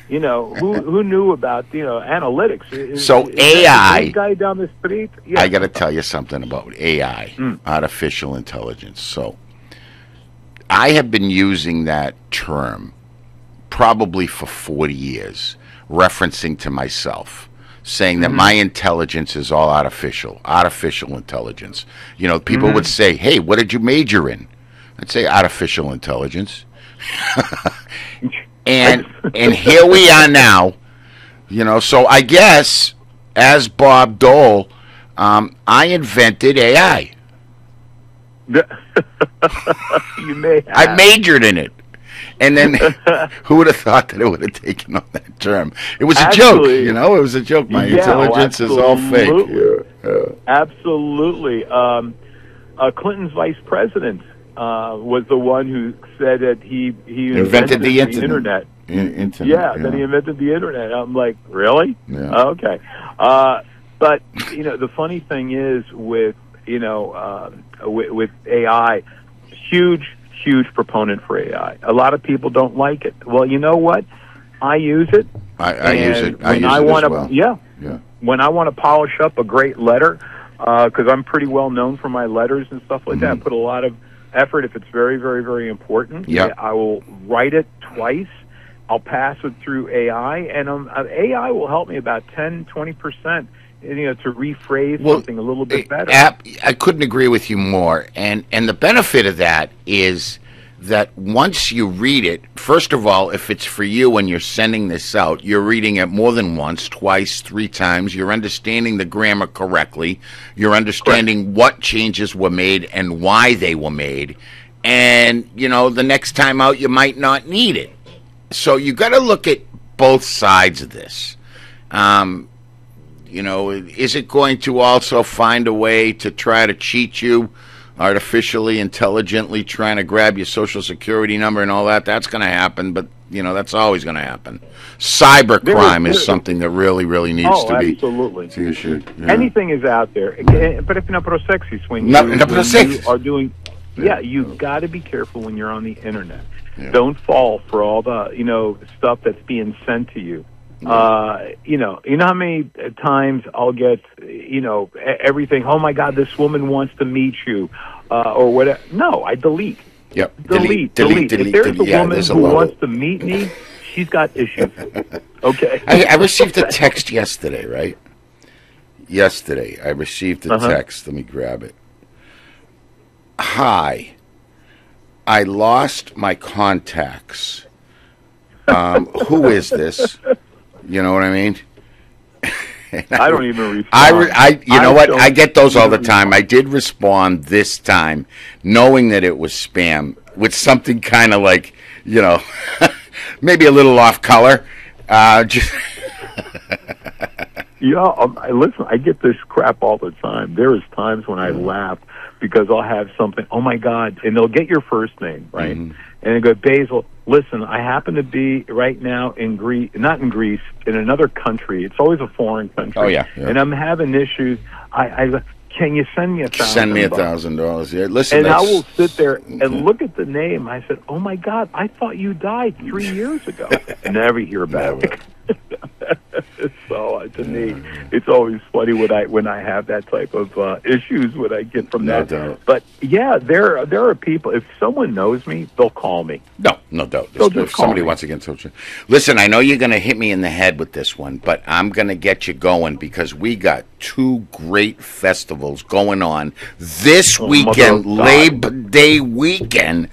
who knew about analytics? So is AI. that the guy down the street. Yeah. I got to tell you something about AI, artificial intelligence. So I have been using that term probably for 40 years, referencing to myself, saying that my intelligence is all artificial intelligence. People would say, "Hey, what did you major in?" I'd say artificial intelligence. And here we are now, so I guess, as Bob Dole, I invented AI. You may have. I majored in it. And then, who would have thought that it would have taken on that term? It was a joke, It was a joke. My intelligence is all fake. Yeah. Absolutely. Clinton's vice president was the one who said that he invented the internet. That he invented the internet. I'm like, really? Yeah. Okay. But the funny thing is with AI, huge proponent for AI. A lot of people don't like it. Well, you know what? I use it. I use it. I use it as well. Yeah. When I want to polish up a great letter, because I'm pretty well known for my letters and stuff like that, I put a lot of effort. If it's very, very, very important, I will write it twice. I'll pass it through AI, and AI will help me about 10-20%. To rephrase something a little bit better. I couldn't agree with you more. And the benefit of that is that once you read it, first of all, if it's for you and you're sending this out, you're reading it more than once, twice, 3 times. You're understanding the grammar correctly. You're understanding what changes were made and why they were made. And, the next time out, you might not need it. So you got to look at both sides of this. Is it going to also find a way to try to cheat you, artificially, intelligently, trying to grab your social security number and all that? That's going to happen, but, that's always going to happen. Cybercrime is something that really, really needs to be issued. Yeah. Anything is out there. But if when you are doing... you've got to be careful when you're on the Internet. Yeah. Don't fall for all the, stuff that's being sent to you. You know how many times I'll get, everything, oh my God, this woman wants to meet you, or whatever. No, I delete. Yep. Delete. If there's a woman who wants to meet me, she's got issues. Okay. I received a text yesterday, right? Yesterday, I received a text. Let me grab it. Hi. I lost my contacts. Who is this? You know what I mean? I don't even respond. I get those all the time. I did respond this time, knowing that it was spam, with something kind of like, maybe a little off color. Listen, I get this crap all the time. There is times when I laugh because I'll have something, oh my God, and they'll get your first name, right? Mm-hmm. And they go, Basil, listen, I happen to be right now in Greece, not in Greece, in another country. It's always a foreign country. Oh, yeah. And I'm having issues. Can you send me $1,000? Send me $1,000. Yeah, listen. And I will sit there and look at the name. I said, oh my God, I thought you died 3 years ago. Never hear back. So to me, it's always funny when I have that type of issues when I get from that. Doubt. But yeah, there are people. If someone knows me, they'll call me. No doubt. If somebody wants to get in touch with you. Listen, I know you're going to hit me in the head with this one, but I'm going to get you going because we got 2 great festivals going on this weekend, Labor Day weekend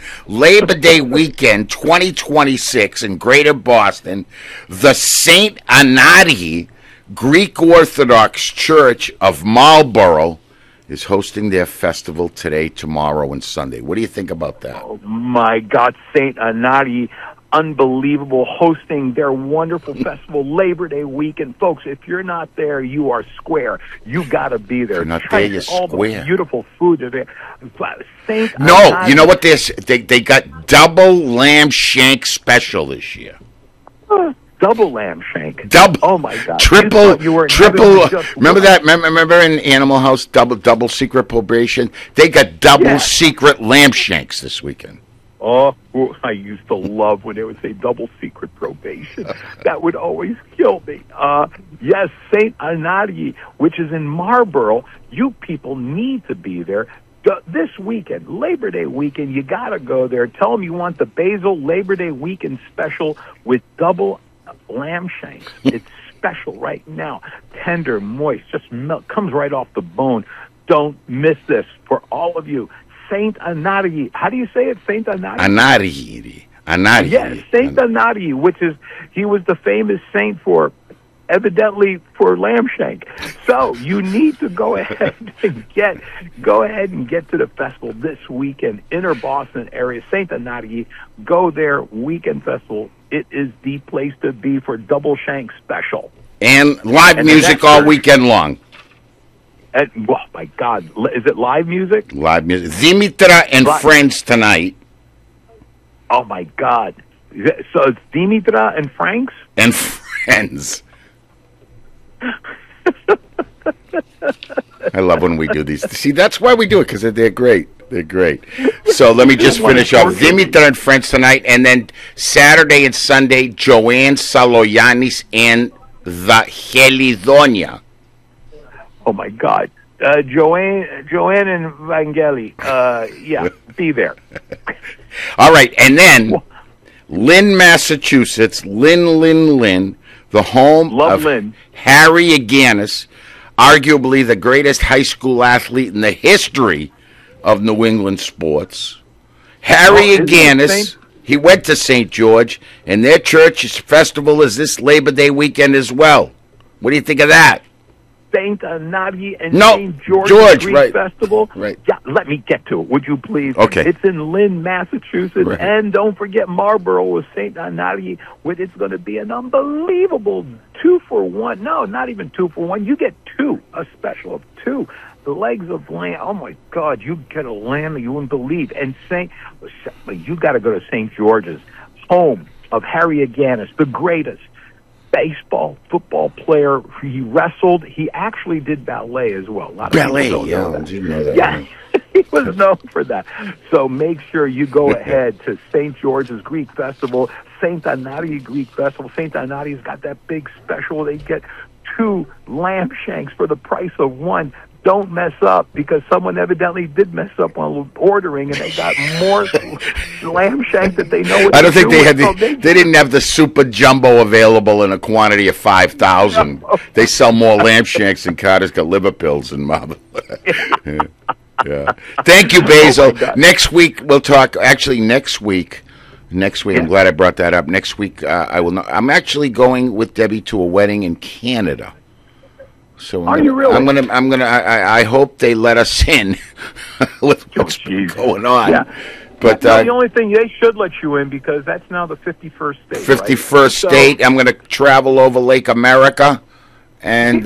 2026 in Greater Boston. The St. Anadi Greek Orthodox Church of Marlborough is hosting their festival today, tomorrow, and Sunday. What do you think about that? Oh, my God, St. Anadi, unbelievable, hosting their wonderful festival Labor Day weekend. Folks, if you're not there, you are square. You got to be there. If you're not there, you're all square. The beautiful food there. No, Anadi. You know what they got double lamb shank special this year. Double lamb shank. Oh my God! Triple. Remember that? Remember in Animal House, double secret probation. They got double secret lamb shanks this weekend. Oh, I used to love when they would say double secret probation. That would always kill me. Yes, St. Anaryi, which is in Marlborough. You people need to be there. This weekend, Labor Day weekend, you got to go there. Tell them you want the Basil Labor Day weekend special with double lamb shanks. It's special right now. Tender, moist, just milk, comes right off the bone. Don't miss this for all of you. Saint Anaryi. How do you say it? Saint Anaryi? Anaryi. Yes, Saint Anaryi, he was the famous saint evidently for lamb shank. So you need to go ahead and get to the festival this weekend, inner Boston area, Saint Anaryi. Go there, weekend festival. It is the place to be for double shank special. And live music all weekend long. And, oh, my God. Is it live music? Live music. Dimitra and friends tonight. Oh, my God. So it's Dimitra and Franks? And friends. I love when we do these. See, that's why we do it, because they're great. They're great. So let me just finish off. Dimitra and friends tonight. And then Saturday and Sunday, Joanne Saloyanis and the Helidonia. Oh, my God. Joanne and Vangeli. Yeah, be there. All right. And then Lynn, Massachusetts. Lynn. The home of Lynn. Harry Aganis, arguably the greatest high school athlete in the history of New England sports. Harry Aganis, he went to St. George, and their church's festival is this Labor Day weekend as well. What do you think of that? St. Anaryi and St. George Greek right. Festival. Right. Yeah, let me get to it, would you please? Okay. It's in Lynn, Massachusetts, and don't forget Marlborough with St. Anaryi. It's going to be an unbelievable 2-for-1. No, not even 2-for-1. You get a special of 2. The legs of lamb. Oh my God, you get a lamb that you wouldn't believe. And you got to go to St. George's, home of Harry Aganis, the greatest baseball, football player. He wrestled. He actually did ballet as well. A lot of ballet, people don't know that. Didn't know that. Yeah, he was known for that. So make sure you go ahead to St. George's Greek Festival, St. Anaryi Greek Festival. St. Anaryi's got that big special. They get 2 lamb shanks for the price of 1. Don't mess up, because someone evidently did mess up on ordering, and they got more lamb shanks that they know. I don't think they had. They didn't have the super jumbo available in a quantity of 5,000. No. They sell more lamb shanks than Carter's got liver pills in Marble. Yeah. Thank you, Basil. Next week we'll talk. Actually, next week. I'm glad I brought that up. Next week I will. I'm actually going with Debbie to a wedding in Canada. So are you really? I'm gonna. I hope they let us in with what's going on. Yeah. But the only thing they should let you in, because that's now the 51st state. 51st state. I'm going to travel over Lake America, and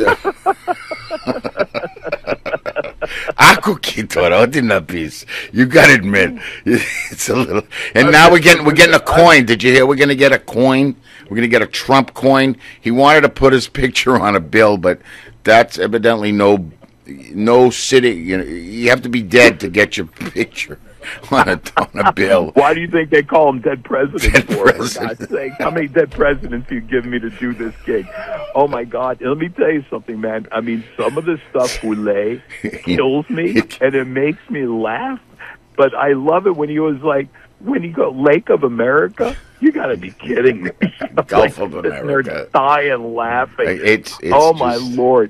you got to admit, it's a little. And now we're getting a coin. Did you hear? We're going to get a coin. We're going to get a Trump coin. He wanted to put his picture on a bill, but that's evidently no city. You have to be dead to get your picture on a bill. Why do you think they call him dead president for God's sake? How many dead presidents you give me to do this gig? Oh my God! Let me tell you something, man. I mean, some of this stuff Boulay kills me, and it makes me laugh. But I love it when he was like, when you go Lake of America. You got to be kidding me! Gulf of America. They're dying laughing. It's oh my Lord!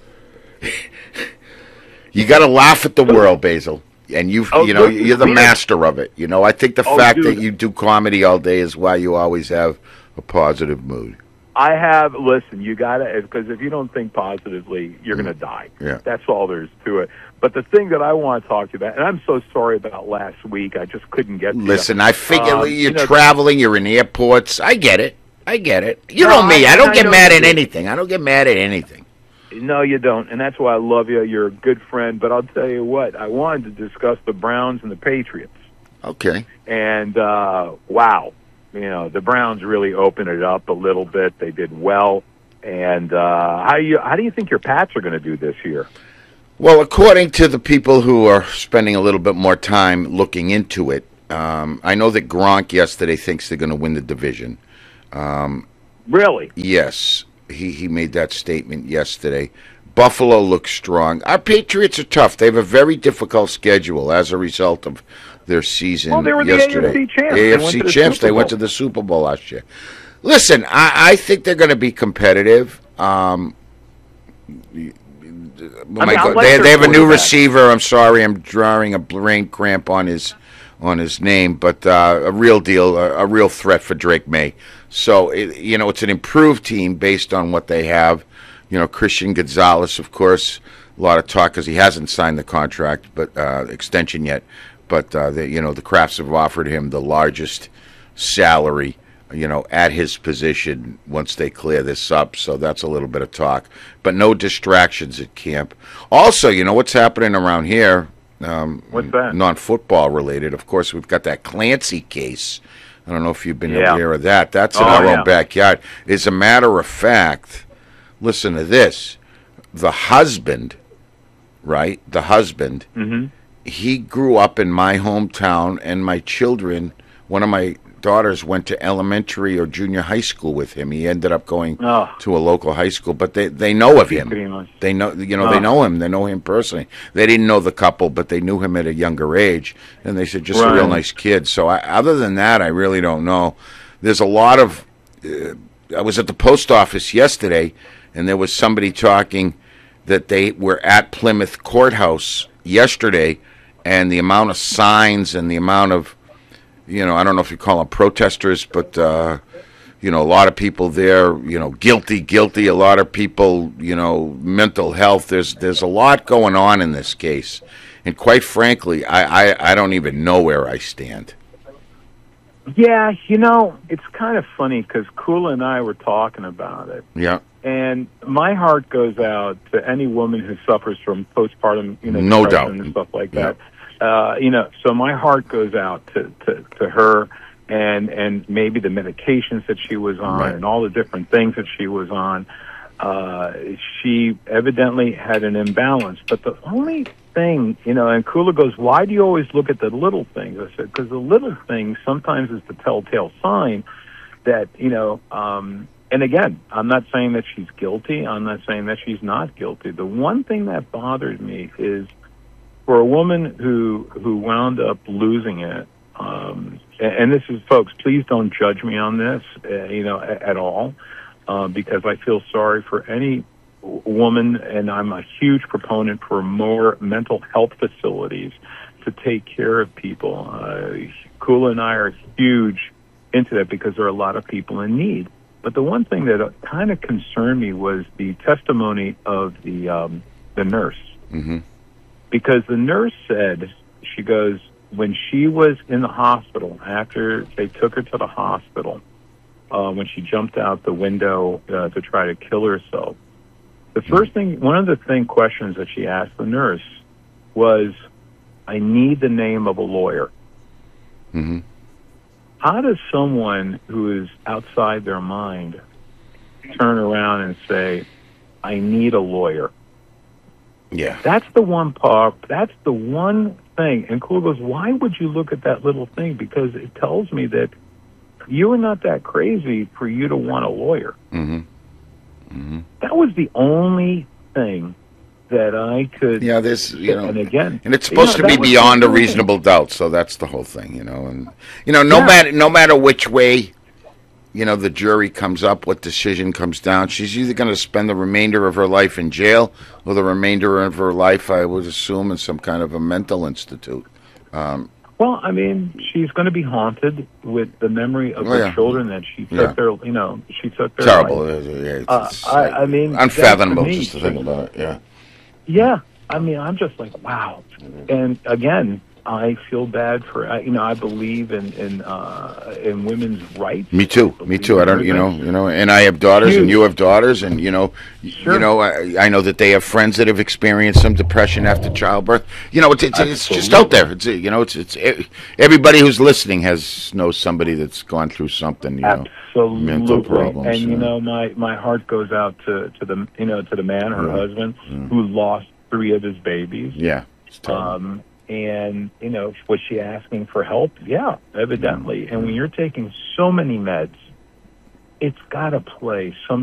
You got to laugh at the world, Basil. And you're the master of it. I think the fact that you do comedy all day is why you always have a positive mood. Listen, you got to, because if you don't think positively, you're going to die. Yeah. That's all there is to it. But the thing that I want to talk to you about, and I'm so sorry about last week, I just couldn't get to Listen, I figure you're traveling, you're in airports. I get it. You know me. I don't get mad at anything. No, you don't, and that's why I love you. You're a good friend, but I'll tell you what, I wanted to discuss the Browns and the Patriots. Okay. And, wow, the Browns really opened it up a little bit. They did well. And how do you think your Pats are going to do this year? Well, according to the people who are spending a little bit more time looking into it, I know that Gronk yesterday thinks they're going to win the division. Really? Yes, he made that statement yesterday. Buffalo looks strong. Our Patriots are tough. They have a very difficult schedule as a result of their season yesterday. Well, they were the AFC champs. AFC champs. They went to the Super Bowl last year. Listen, I think they're going to be competitive. They have a new receiver. I'm sorry, I'm drawing a brain cramp on his name, but a real deal, a real threat for Drake May. So it's an improved team based on what they have. Christian Gonzalez, of course, a lot of talk because he hasn't signed the contract, but extension yet. But the Crafts have offered him the largest salary, at his position once they clear this up. So that's a little bit of talk, but no distractions at camp. Also, what's happening around here? What's that? Non-football related. Of course, we've got that Clancy case. I don't know if you've been aware of that. That's in our own backyard. As a matter of fact, listen to this. The husband, right? The husband, he grew up in my hometown, and my children, one of my daughters went to elementary or junior high school with him. He ended up going to a local high school, but they know of him. They know, they know him. They know him personally. They didn't know the couple, but they knew him at a younger age, and they said just a real nice kid. So other than that, I really don't know. There's a lot of. I was at the post office yesterday, and there was somebody talking that they were at Plymouth Courthouse yesterday, and the amount of signs and the amount of I don't know if you call them protesters, but, a lot of people there, guilty, a lot of people, mental health. There's a lot going on in this case. And quite frankly, I don't even know where I stand. Yeah, it's kind of funny because Kula and I were talking about it. Yeah. And my heart goes out to any woman who suffers from postpartum, no doubt, and stuff like that. So my heart goes out to her and maybe the medications that she was on and all the different things that she was on. She evidently had an imbalance. But the only thing, and Kula goes, why do you always look at the little things? I said, because the little things sometimes is the telltale sign that, and again, I'm not saying that she's guilty. I'm not saying that she's not guilty. The one thing that bothers me is for a woman who wound up losing it, and this is, folks, please don't judge me on this, at all, because I feel sorry for any woman, and I'm a huge proponent for more mental health facilities to take care of people. Kula and I are huge into that because there are a lot of people in need. But the one thing that kind of concerned me was the testimony of the nurse. Mm-hmm. Because the nurse said, she goes, when she was in the hospital, after they took her to the hospital, when she jumped out the window to try to kill herself, the first thing, one of the questions that she asked the nurse was, I need the name of a lawyer. Mm-hmm. How does someone who is outside their mind turn around and say, I need a lawyer? Yeah. That's the one part. That's the one thing. And Kula goes, why would you look at that little thing? Because it tells me that you are not that crazy for you to want a lawyer. Mm-hmm. Mm-hmm. That was the only thing that I could. Yeah, this, and again, and it's supposed to be beyond a reasonable doubt. So that's the whole thing, and no matter which way, the jury comes up, what decision comes down, she's either going to spend the remainder of her life in jail or the remainder of her life, I would assume, in some kind of a mental institute. Well, I mean, she's going to be haunted with the memory of her children that she took their, she took their terrible. Life. I mean, unfathomable just to think about it. Yeah. Yeah, I mean, I'm just like, wow. And again, I feel bad for I believe in women's rights. Me too. I don't, and I have daughters, and you have daughters, and Sure. I know that they have friends that have experienced some depression after childbirth. It's just out there. It's everybody who's listening knows somebody that's gone through something. Absolutely. Mental problems. And my heart goes out to the man, her husband, who lost 3 of his babies. Yeah. And, was she asking for help? Yeah, evidently. And when you're taking so many meds, it's got to play some